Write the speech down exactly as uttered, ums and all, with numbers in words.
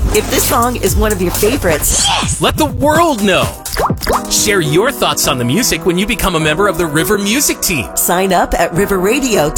If this song is one of your favorites, let the world know. Share your thoughts on the music when you become a member of the River Music Team. Sign up at river radio